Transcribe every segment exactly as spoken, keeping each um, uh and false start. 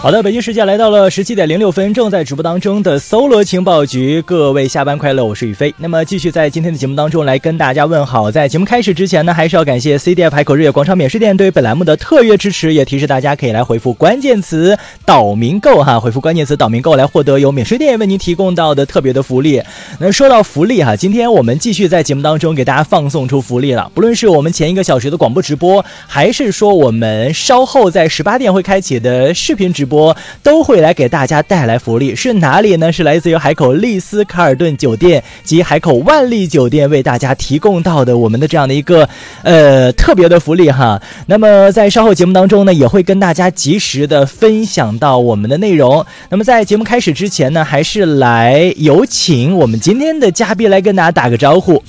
好的，北京时间来到了十七点零六分，正在直播当中的搜罗情报局，各位下班快乐，我是宇飞。那么继续在今天的节目当中来跟大家问好。在节目开始之前呢，还是要感谢 C D F 海口日月广场免税店对本栏目的特约支持，也提示大家可以来回复关键词岛民购哈，回复关键词岛民购来获得由免税店为您提供到的特别的福利。那说到福利哈，今天我们继续在节目当中给大家放送出福利了，不论是我们前一个小时的广播直播，还是说我们稍后在十八点会开启的视频直播，都会来给大家带来福利。是哪里呢？是来自于海口丽思卡尔顿酒店及海口万丽酒店为大家提供到的我们的这样的一个呃特别的福利哈。那么在稍后节目当中呢，也会跟大家及时的分享到我们的内容。那么在节目开始之前呢，还是来有请我们今天的嘉宾来跟大家打个招呼。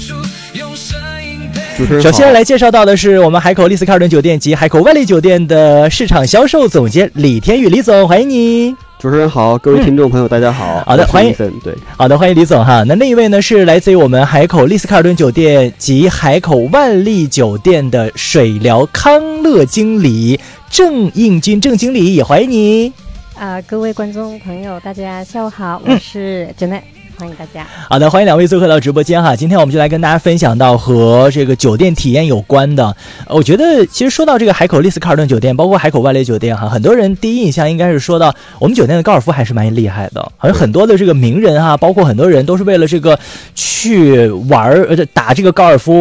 首先来介绍到的是我们海口丽思卡尔顿酒店及海口万丽酒店的市场销售总监李天宇李总，欢迎你。 主持人好，各位听众朋友、嗯、大家好。 好的，欢迎。 对， 好的，欢迎李总哈。那那一位呢是来自于我们海口丽思卡尔顿酒店及海口万丽酒店的水疗康乐经理郑应军郑经理，也欢迎你。 啊、呃，各位观众朋友，大家下午好，我是 Janet。嗯，欢迎大家。 好的，欢迎两位做客到直播间哈。今天我们就来跟大家分享到和这个酒店体验有关的。我觉得其实说到这个海口丽思卡尔顿酒店，包括海口万丽酒店哈，很多人第一印象应该是说到我们酒店的高尔夫还是蛮厉害的，好像很多的这个名人哈，包括很多人都是为了这个去玩呃打这个高尔夫